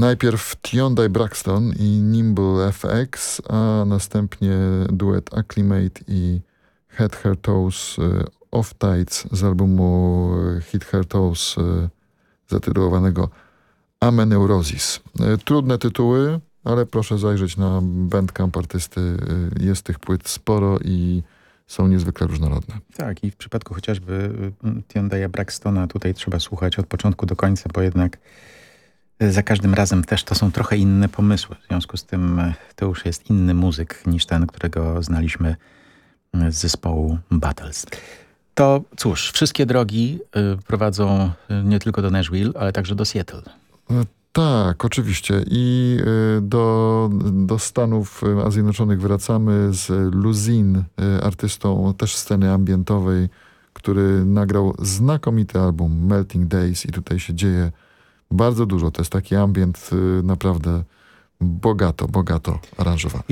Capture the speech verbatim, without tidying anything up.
Najpierw Hyundai Braxton i Nimble F X, a następnie duet Acclimate i Head Her Toes Off Tights z albumu Hit Her Toes zatytułowanego Ameneurosis. Trudne tytuły, ale proszę zajrzeć na Bandcamp artysty. Jest tych płyt sporo i są niezwykle różnorodne. Tak, i w przypadku chociażby Hyundai'a Braxtona tutaj trzeba słuchać od początku do końca, bo jednak za każdym razem też to są trochę inne pomysły. W związku z tym to już jest inny muzyk niż ten, którego znaliśmy z zespołu Battles. To cóż, wszystkie drogi prowadzą nie tylko do Nashville, ale także do Seattle. Tak, oczywiście. I do, do Stanów Zjednoczonych wracamy z Luzin, artystą też sceny ambientowej, który nagrał znakomity album Melting Days i tutaj się dzieje bardzo dużo. To jest taki ambient naprawdę bogato, bogato aranżowany.